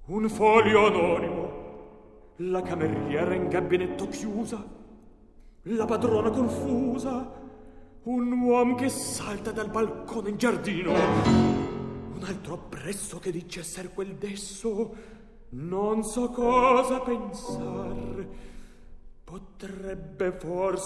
Un foglio anonimo. La cameriera in gabinetto chiusa. La padrona confusa. Un uom che salta dal balcone in giardino. Un altro appresso che dice esser quel desso. Non so cosa pensar. Potrebbe forse